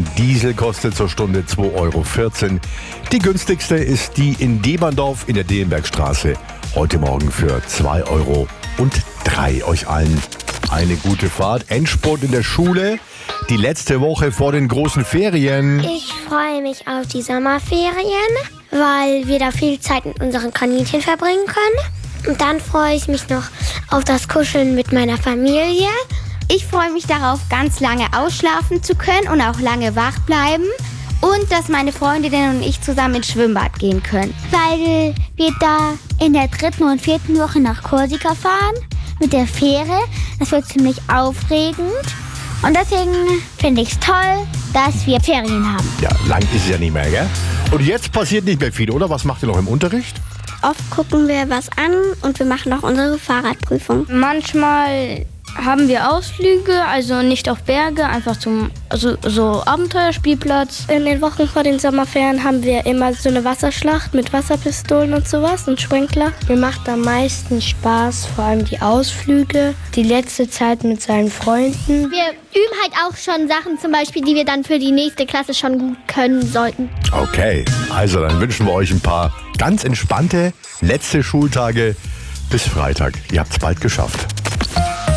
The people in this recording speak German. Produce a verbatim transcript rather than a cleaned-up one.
Diesel kostet zur Stunde zwei Euro vierzehn. Die günstigste ist die in Deberndorf in der Dehenbergstraße. Heute Morgen für zwei Euro und drei euch allen eine gute Fahrt. Endspurt in der Schule. Die letzte Woche vor den großen Ferien. Ich freue mich auf die Sommerferien, weil wir da viel Zeit mit unseren Kaninchen verbringen können. Und dann freue ich mich noch auf das Kuscheln mit meiner Familie. Ich freue mich darauf, ganz lange ausschlafen zu können und auch lange wach bleiben. Und dass meine Freundinnen und ich zusammen ins Schwimmbad gehen können. Weil wir da in der dritten und vierten Woche nach Korsika fahren mit der Fähre. Das wird ziemlich aufregend. Und deswegen finde ich es toll, dass wir Ferien haben. Ja, lang ist es ja nicht mehr, gell? Und jetzt passiert nicht mehr viel, oder? Was macht ihr noch im Unterricht? Oft gucken wir was an und wir machen noch unsere Fahrradprüfung. Manchmal haben wir Ausflüge, also nicht auf Berge, einfach zum also so Abenteuerspielplatz. In den Wochen vor den Sommerferien haben wir immer so eine Wasserschlacht mit Wasserpistolen und sowas und Sprinkler. Mir macht am meisten Spaß, vor allem die Ausflüge, die letzte Zeit mit seinen Freunden. Wir üben halt auch schon Sachen, zum Beispiel, die wir dann für die nächste Klasse schon gut können sollten. Okay, also dann wünschen wir euch ein paar ganz entspannte letzte Schultage bis Freitag. Ihr habt es bald geschafft.